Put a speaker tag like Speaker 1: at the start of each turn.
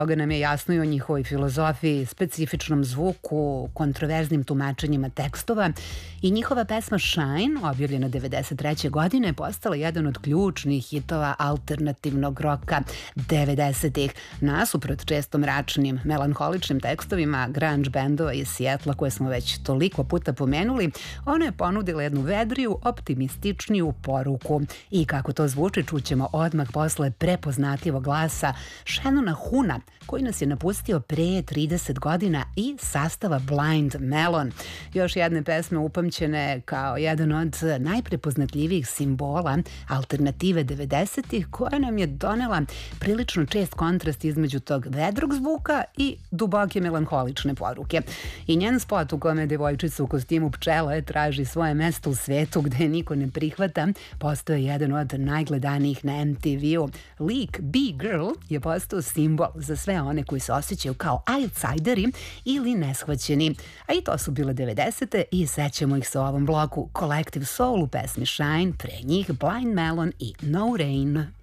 Speaker 1: Toga nam je jasno i o njihovoj filozofiji, specifičnom zvuku, kontroverznim tumačenjima tekstova i njihova pesma Shine, objavljena 93. godine, postala jedan od ključnih hitova alternativnog roka 90-ih. Nasuprot često mračnim, melanholičnim tekstovima grunge bendova iz Sijetla koje smo već toliko puta pomenuli, ona je ponudila jednu vedriju, optimističniju poruku. I kako to zvuči, čućemo odmah posle prepoznatljivog glasa Shannona Huna, koji nas je napustio pre 30 godina i sastava Blind Melon. Još jedne pesme upamćene kao jedan od najprepoznatljivijih simbola alternative 90-ih, koja nam je donela prilično čest kontrast između tog vedrog zvuka i duboke melanholične poruke. I njen spot u kome devojčica u kostimu pčele traži svoje mesto u svetu gde niko ne prihvata, postao je jedan od najgledanijih na MTV-u. Lik B-Girl je postao simbol za sve one koji se osjećaju kao outsideri ili neshvaćeni. A i to su bile 90-te i sećamo ih sa ovom bloku Collective Soul u pesmi Shine, pre njih Blind Melon i No Rain.